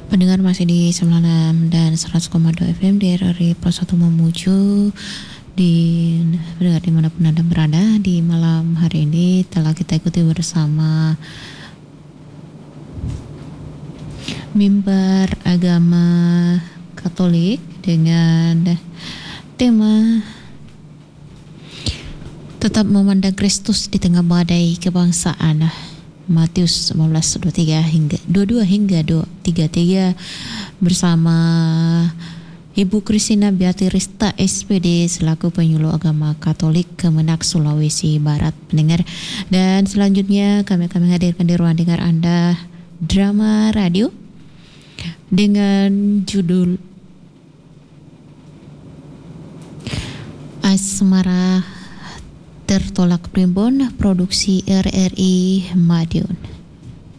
Pendengar masih di 96 dan 100,2 FM di RRI Pro 1 Mamuju. Pendengar dimanapun Anda berada, di malam hari ini telah kita ikuti bersama mimbar agama Katolik dengan tema tetap memandang Kristus di tengah badai kebangsaan. Matius 15:22 hingga 33 bersama Ibu Kristina Beatirista SPD selaku penyuluh agama Katolik Kemenak Sulawesi Barat, pendengar. Dan selanjutnya kami akan menghadirkan di ruang dengar Anda drama radio dengan judul Asmara Tertolak Primbon, produksi RRI Madiun.